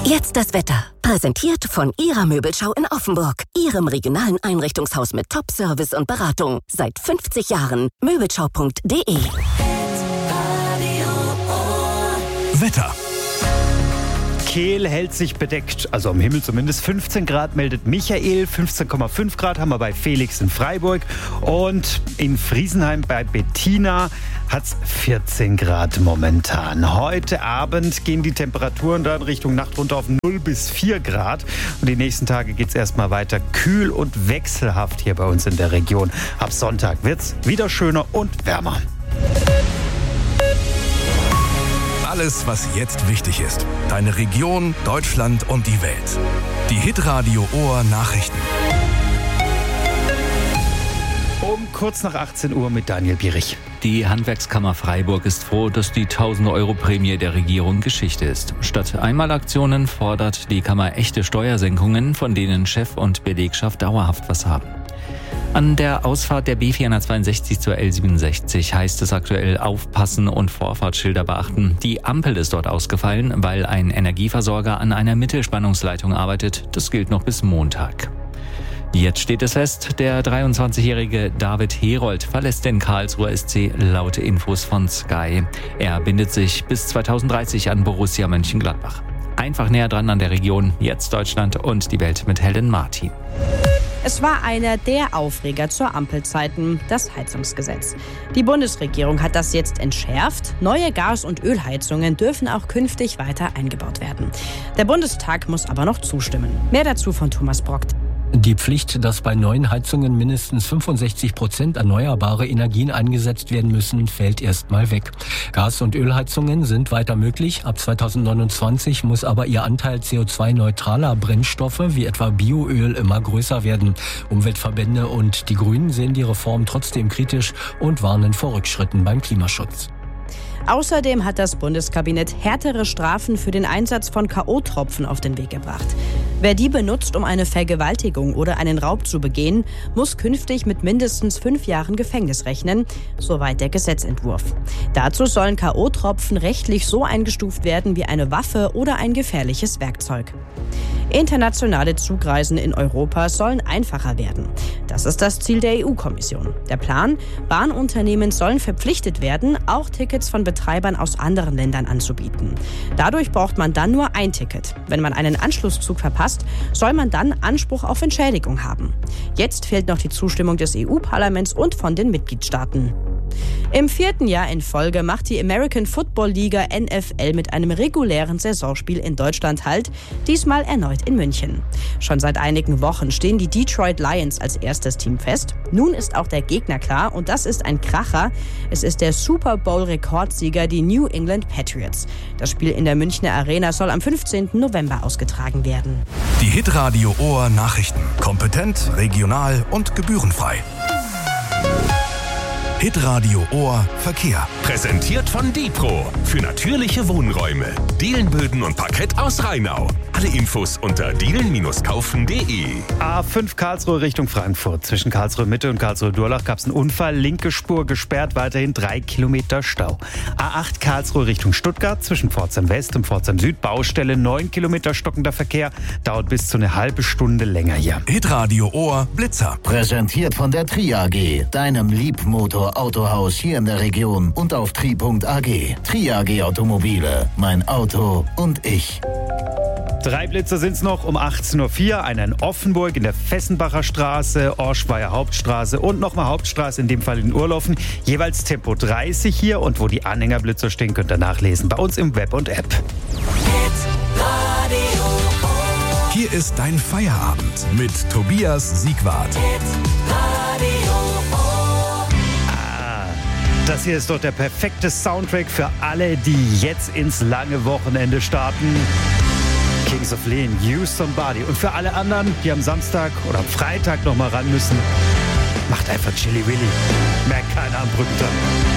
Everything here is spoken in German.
Jetzt das Wetter. Präsentiert von Ihrer Möbelschau in Offenburg. Ihrem regionalen Einrichtungshaus mit Top-Service und Beratung. Seit 50 Jahren. Möbelschau.de. Wetter. Kehl hält sich bedeckt, also am Himmel zumindest. 15 Grad meldet Michael, 15,5 Grad haben wir bei Felix in Freiburg und in Friesenheim bei Bettina hat es 14 Grad momentan. Heute Abend gehen die Temperaturen dann Richtung Nacht runter auf 0 bis 4 Grad und die nächsten Tage geht es erstmal weiter kühl und wechselhaft hier bei uns in der Region. Ab Sonntag wird es wieder schöner und wärmer. Alles, was jetzt wichtig ist. Deine Region, Deutschland und die Welt. Die Hitradio Ohr Nachrichten. Um kurz nach 18 Uhr mit Daniel Bierich. Die Handwerkskammer Freiburg ist froh, dass die 1000-Euro-Prämie der Regierung Geschichte ist. Statt Einmalaktionen fordert die Kammer echte Steuersenkungen, von denen Chef und Belegschaft dauerhaft was haben. An der Ausfahrt der B462 zur L67 heißt es aktuell aufpassen und Vorfahrtsschilder beachten. Die Ampel ist dort ausgefallen, weil ein Energieversorger an einer Mittelspannungsleitung arbeitet. Das gilt noch bis Montag. Jetzt steht es fest, der 23-jährige David Herold verlässt den Karlsruher SC laut Infos von Sky. Er bindet sich bis 2030 an Borussia Mönchengladbach. Einfach näher dran an der Region, jetzt Deutschland und die Welt mit Helen Martin. Es war einer der Aufreger zur Ampelzeiten, das Heizungsgesetz. Die Bundesregierung hat das jetzt entschärft. Neue Gas- und Ölheizungen dürfen auch künftig weiter eingebaut werden. Der Bundestag muss aber noch zustimmen. Mehr dazu von Thomas Brock. Die Pflicht, dass bei neuen Heizungen mindestens 65% erneuerbare Energien eingesetzt werden müssen, fällt erstmal weg. Gas- und Ölheizungen sind weiter möglich. Ab 2029 muss aber ihr Anteil CO2-neutraler Brennstoffe wie etwa Bioöl immer größer werden. Umweltverbände und die Grünen sehen die Reform trotzdem kritisch und warnen vor Rückschritten beim Klimaschutz. Außerdem hat das Bundeskabinett härtere Strafen für den Einsatz von K.O.-Tropfen auf den Weg gebracht. Wer die benutzt, um eine Vergewaltigung oder einen Raub zu begehen, muss künftig mit mindestens 5 Jahren Gefängnis rechnen, soweit der Gesetzentwurf. Dazu sollen K.O.-Tropfen rechtlich so eingestuft werden wie eine Waffe oder ein gefährliches Werkzeug. Internationale Zugreisen in Europa sollen einfacher werden. Das ist das Ziel der EU-Kommission. Der Plan: Bahnunternehmen sollen verpflichtet werden, auch Tickets von Betreibern aus anderen Ländern anzubieten. Dadurch braucht man dann nur ein Ticket. Wenn man einen Anschlusszug verpasst, soll man dann Anspruch auf Entschädigung haben. Jetzt fehlt noch die Zustimmung des EU-Parlaments und von den Mitgliedstaaten. Im 4. Jahr in Folge macht die American Football Liga NFL mit einem regulären Saisonspiel in Deutschland Halt, diesmal erneut in München. Schon seit einigen Wochen stehen die Detroit Lions als erstes Team fest. Nun ist auch der Gegner klar und das ist ein Kracher. Es ist der Super Bowl-Rekordsieger, die New England Patriots. Das Spiel in der Münchner Arena soll am 15. November ausgetragen werden. Die Hitradio Ohr Nachrichten. Kompetent, regional und gebührenfrei. Hitradio Ohr Verkehr. Präsentiert von Dipro. Für natürliche Wohnräume. Dielenböden und Parkett aus Rheinau. Alle Infos unter dielen-kaufen.de. A5 Karlsruhe Richtung Frankfurt. Zwischen Karlsruhe Mitte und Karlsruhe Durlach gab es einen Unfall. Linke Spur gesperrt, weiterhin 3 Kilometer Stau. A8 Karlsruhe Richtung Stuttgart. Zwischen Pforzheim West und Pforzheim Süd Baustelle. 9 Kilometer stockender Verkehr. Dauert bis zu eine halbe Stunde länger hier. Hitradio Ohr Blitzer. Präsentiert von der Tri AG, deinem Liebmotor-Autohaus hier in der Region und auf tri.ag. Tri AG Automobile, mein Auto und ich. 3 Blitzer sind's noch um 18.04 Uhr. Einer in Offenburg in der Fessenbacher Straße, Orschweier Hauptstraße und nochmal Hauptstraße, in dem Fall in Urlaufen. Jeweils Tempo 30 hier und wo die Anhängerblitzer stehen, könnt ihr nachlesen. Bei uns im Web und App. Hier ist dein Feierabend mit Tobias Siegwart. Das hier ist doch der perfekte Soundtrack für alle, die jetzt ins lange Wochenende starten. Kings of Leon, You Somebody. Und für alle anderen, die am Samstag oder am Freitag noch mal ran müssen, macht einfach Chili Willy. Merkt keiner am Brückentag.